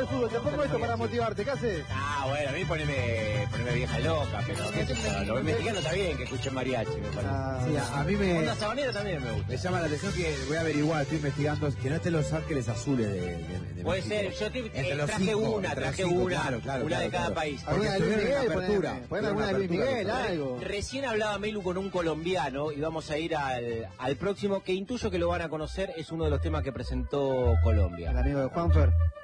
de fútbol, te pongo esto para motivarte, ¿qué haces? Ah, bueno, a mí poneme vieja loca, pero los mexicanos está bien que escuchen mariachi, me parece. Sí, a mí me... Onda sabanera también me gusta. Me llama la atención que voy a averiguar, estoy investigando, que no estén Los Ángeles Azules de Puede México. ser, yo Entre los traje cinco, una, claro, una de cada país. Alguna de Luis estuvieron en Miguel, apertura. poneme alguna de Luis Miguel, algo. Recién hablaba Melu con un colombiano y vamos a ir al próximo, que intuyo que lo van a conocer, es uno de los temas que presentó Colombia. El amigo de Juanfer.